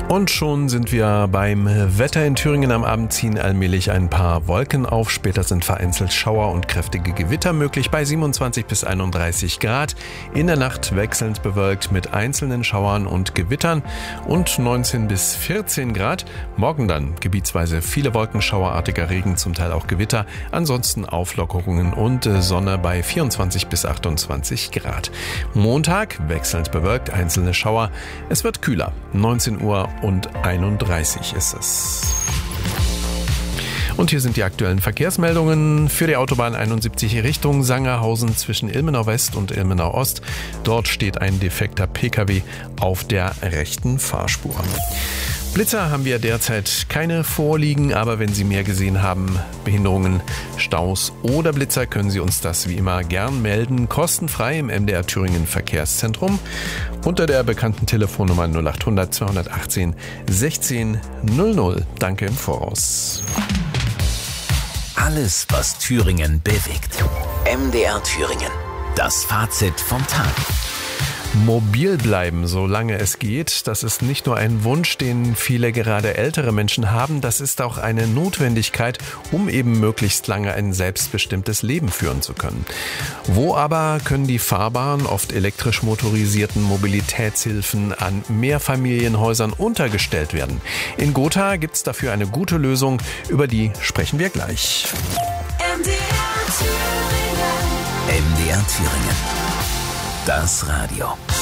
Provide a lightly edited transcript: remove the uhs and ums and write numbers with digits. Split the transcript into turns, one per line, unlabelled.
Und schon sind wir beim Wetter in Thüringen. Am Abend ziehen allmählich ein paar Wolken auf. Später sind vereinzelt Schauer und kräftige Gewitter möglich bei 27 bis 31 Grad. In der Nacht wechselnd bewölkt mit einzelnen Schauern und Gewittern und 19 bis 14 Grad. Morgen dann gebietsweise viele Wolken, schauerartiger Regen, zum Teil auch Gewitter. Ansonsten Auflockerungen und Sonne bei 24 bis 28 Grad. Montag wechselnd bewölkt, einzelne Schauer. Es wird kühler. 19 Uhr und 31 ist es. Und hier sind die aktuellen Verkehrsmeldungen für die Autobahn 71 Richtung Sangerhausen zwischen Ilmenau West und Ilmenau Ost. Dort steht ein defekter Pkw auf der rechten Fahrspur. Blitzer haben wir derzeit keine vorliegen, aber wenn Sie mehr gesehen haben, Behinderungen, Staus oder Blitzer, können Sie uns das wie immer gern melden. Kostenfrei im MDR Thüringen Verkehrszentrum unter der bekannten Telefonnummer 0800 218 16 00. Danke im Voraus.
Alles, was Thüringen bewegt. MDR Thüringen. Das Fazit vom Tag.
Mobil bleiben, solange es geht, das ist nicht nur ein Wunsch, den viele gerade ältere Menschen haben, das ist auch eine Notwendigkeit, um eben möglichst lange ein selbstbestimmtes Leben führen zu können. Wo aber können die fahrbaren, oft elektrisch motorisierten Mobilitätshilfen an Mehrfamilienhäusern untergestellt werden? In Gotha gibt's dafür eine gute Lösung, über die sprechen wir gleich.
MDR Thüringen. Das Radio.